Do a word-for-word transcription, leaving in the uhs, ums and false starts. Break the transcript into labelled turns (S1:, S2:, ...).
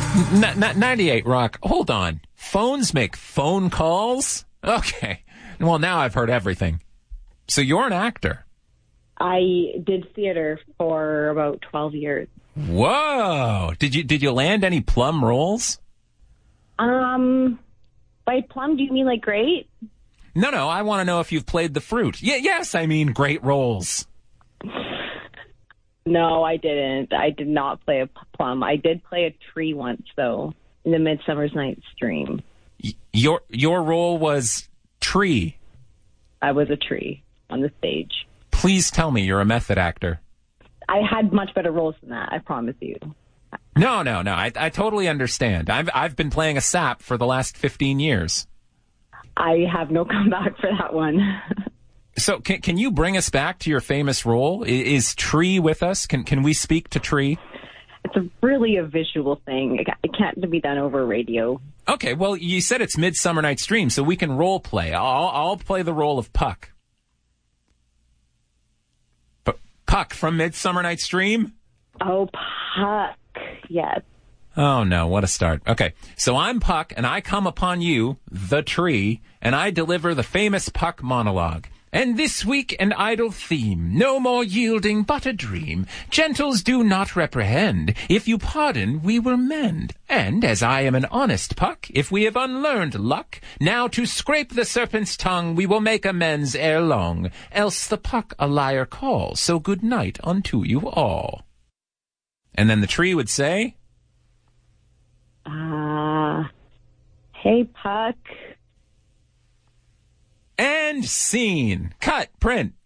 S1: N- n- ninety-eight Rock. Hold on. Phones make phone calls? Okay. Well, now I've heard everything. So you're an actor.
S2: I did theater for about twelve years.
S1: Whoa. Did you did you land any plum roles?
S2: Um, by plum, do you mean like great?
S1: No, no. I want to know if you've played the fruit. Yeah, yes, I mean great roles.
S2: No, I didn't. I did not play a plum. I did play a tree once, though, in the Midsummer's Night's Dream.
S1: Y- your your role was tree.
S2: I was a tree on the stage.
S1: Please tell me you're a method actor.
S2: I had much better roles than that, I promise you.
S1: No, no, no. I, I totally understand. I've I've been playing a sap for the last fifteen years.
S2: I have no comeback for that one.
S1: So can can you bring us back to your famous role? Is, is Tree with us? Can can we speak to Tree?
S2: It's a really a visual thing. It can't be done over radio.
S1: Okay, well, you said it's Midsummer Night's Dream, so we can role play. I'll I'll play the role of Puck. P- Puck from Midsummer Night's Dream?
S2: Oh, Puck. Yes.
S1: Oh, no, what a start. Okay, so I'm Puck, and I come upon you, the tree, and I deliver the famous Puck monologue. And this week an idle theme, no more yielding but a dream. Gentles do not reprehend. If you pardon, we will mend. And as I am an honest Puck, if we have unlearned luck, now to scrape the serpent's tongue we will make amends ere long. Else the Puck a liar calls, so good night unto you all. And then the tree would say,
S2: Ah, uh, hey, Puck.
S1: and scene. Cut. Print.